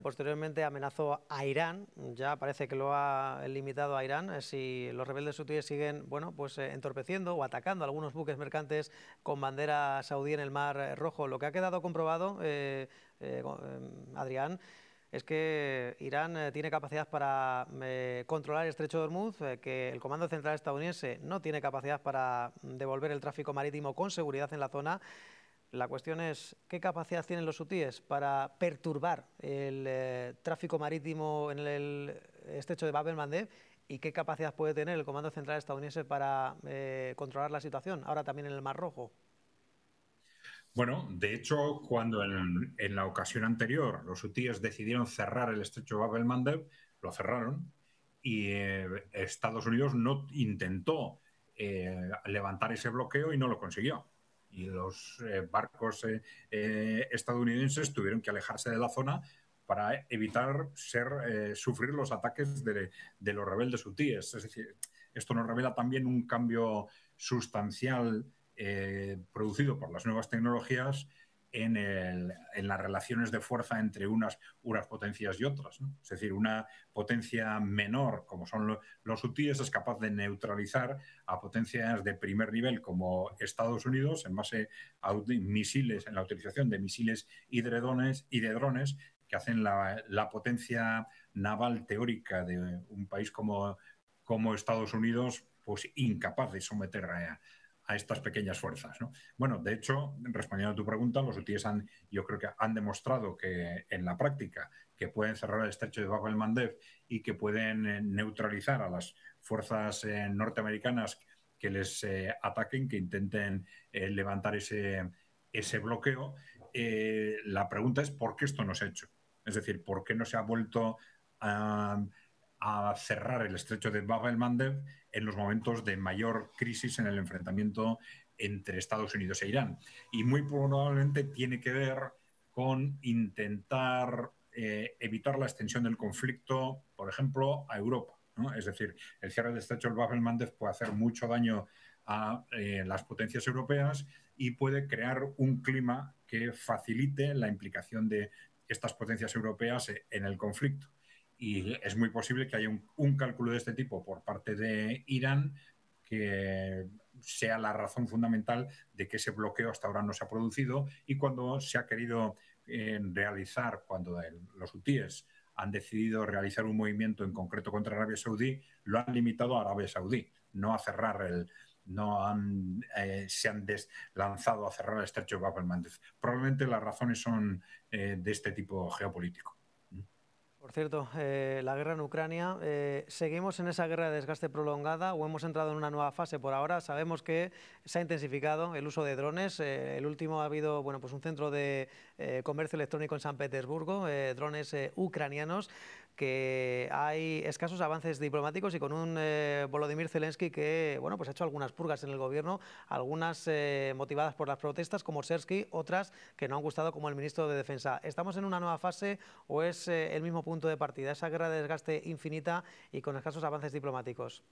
Posteriormente amenazó a Irán, ya parece que lo ha limitado a Irán, si los rebeldes hutíes siguen, bueno, pues entorpeciendo o atacando algunos buques mercantes con bandera saudí en el Mar Rojo. Lo que ha quedado comprobado, Adrián, es que Irán tiene capacidad para controlar el estrecho de Hormuz, que el Comando Central estadounidense no tiene capacidad para devolver el tráfico marítimo con seguridad en la zona. La cuestión es, ¿qué capacidad tienen los hutíes para perturbar el tráfico marítimo en el estrecho de Bab el-Mandeb? ¿Y qué capacidad puede tener el Comando Central estadounidense para controlar la situación, ahora también en el Mar Rojo? Bueno, de hecho, cuando en la ocasión anterior los hutíes decidieron cerrar el estrecho de Bab el-Mandeb, lo cerraron y Estados Unidos no intentó levantar ese bloqueo y no lo consiguió. Y los barcos estadounidenses tuvieron que alejarse de la zona para evitar sufrir los ataques de los rebeldes hutíes. Es decir, esto nos revela también un cambio sustancial producido por las nuevas tecnologías en las relaciones de fuerza entre unas potencias y otras, ¿no? Es decir, una potencia menor, como son los hutíes, es capaz de neutralizar a potencias de primer nivel como Estados Unidos en base a misiles, en la utilización de misiles y de drones que hacen la potencia naval teórica de un país como Estados Unidos, pues incapaz de someter a estas pequeñas fuerzas, ¿no? Bueno, de hecho, respondiendo a tu pregunta, los hutíes yo creo que han demostrado que en la práctica que pueden cerrar el estrecho de Bab el-Mandeb y que pueden neutralizar a las fuerzas norteamericanas que les ataquen, que intenten levantar ese bloqueo. La pregunta es ¿por qué esto no se ha hecho? Es decir, ¿por qué no se ha vuelto a cerrar el estrecho de Bab el-Mandeb en los momentos de mayor crisis en el enfrentamiento entre Estados Unidos e Irán? Y muy probablemente tiene que ver con intentar evitar la extensión del conflicto, por ejemplo, a Europa, ¿no? Es decir, el cierre del estrecho de Bab el-Mandeb puede hacer mucho daño a las potencias europeas y puede crear un clima que facilite la implicación de estas potencias europeas en el conflicto. Y es muy posible que haya un cálculo de este tipo por parte de Irán que sea la razón fundamental de que ese bloqueo hasta ahora no se ha producido, y cuando se ha querido realizar, cuando los hutíes han decidido realizar un movimiento en concreto contra Arabia Saudí, lo han limitado a Arabia Saudí, no a cerrar se han lanzado a cerrar el estrecho de Bab el-Mandeb. Probablemente las razones son de este tipo geopolítico. Por cierto, la guerra en Ucrania, ¿seguimos en esa guerra de desgaste prolongada o hemos entrado en una nueva fase? Por ahora sabemos que se ha intensificado el uso de drones. El último ha habido, bueno, pues un centro de comercio electrónico en San Petersburgo, drones ucranianos, que hay escasos avances diplomáticos y con un Volodymyr Zelensky que, bueno, pues ha hecho algunas purgas en el gobierno, algunas motivadas por las protestas como Sersky, otras que no han gustado como el ministro de Defensa. ¿Estamos en una nueva fase o es el mismo punto de partida, esa guerra de desgaste infinita y con escasos avances diplomáticos?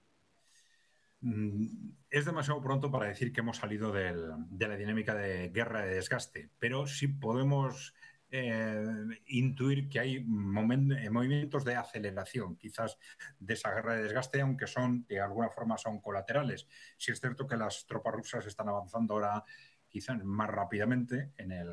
Es demasiado pronto para decir que hemos salido de la dinámica de guerra de desgaste, pero sí podemos intuir que hay movimientos de aceleración, quizás, de esa guerra de desgaste, aunque de alguna forma son colaterales. Sí es cierto que las tropas rusas están avanzando ahora quizás más rápidamente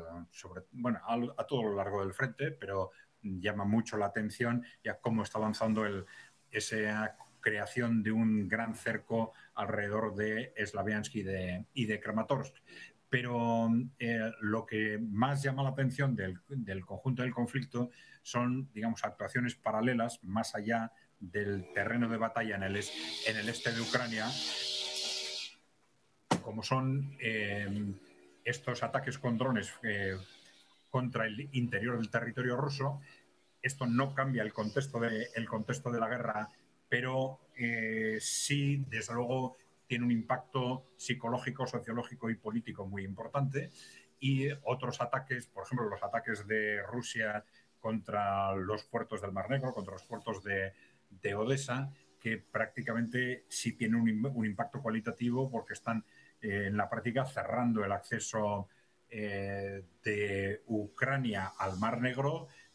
a todo lo largo del frente, pero llama mucho la atención ya cómo está avanzando esa creación de un gran cerco alrededor de Slaviansk y de Kramatorsk. Pero lo que más llama la atención del conjunto del conflicto son, digamos, actuaciones paralelas más allá del terreno de batalla en el este de Ucrania, como son estos ataques con drones contra el interior del territorio ruso. Esto no cambia el contexto de la guerra, pero sí, desde luego, tiene un impacto psicológico, sociológico y político muy importante. Y otros ataques, por ejemplo, los ataques de Rusia contra los puertos del Mar Negro, contra los puertos de Odessa, que prácticamente sí tienen un impacto cualitativo porque están en la práctica cerrando el acceso de Ucrania al Mar Negro